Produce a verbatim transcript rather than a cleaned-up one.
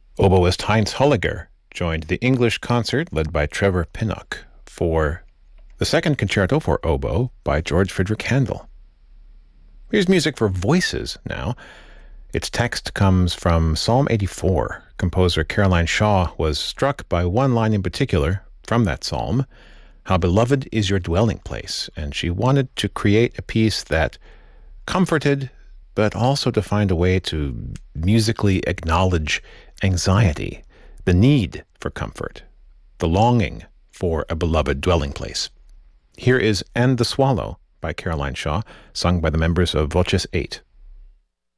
Oboist Heinz Holliger joined the English concert led by Trevor Pinnock for the second concerto for oboe by George Friedrich Handel. Here's music for voices now. Its text comes from Psalm eighty-four. Composer Caroline Shaw was struck by one line in particular from that psalm, "How beloved is your dwelling place," and she wanted to create a piece that comforted, but also to find a way to musically acknowledge anxiety, the need for comfort, the longing for a beloved dwelling place. Here is And the Swallow by Caroline Shaw, sung by the members of Voces eight.